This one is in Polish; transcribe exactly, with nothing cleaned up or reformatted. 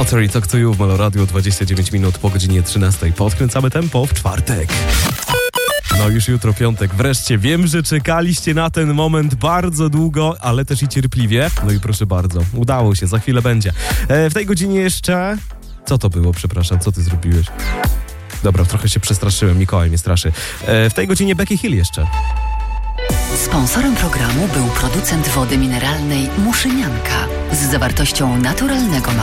Ottery Talk to You w Malo Radio, dwadzieścia dziewięć minut po godzinie trzynastej. Podkręcamy tempo w czwartek. No już jutro piątek. Wreszcie wiem, że czekaliście na ten moment bardzo długo, ale też i cierpliwie. No i proszę bardzo, udało się, za chwilę będzie. E, w tej godzinie jeszcze... Co to było? Przepraszam, co ty zrobiłeś? Dobra, trochę się przestraszyłem, Mikołaj mnie straszy. E, w tej godzinie Becky Hill jeszcze. Sponsorem programu był producent wody mineralnej Muszynianka z zawartością naturalnego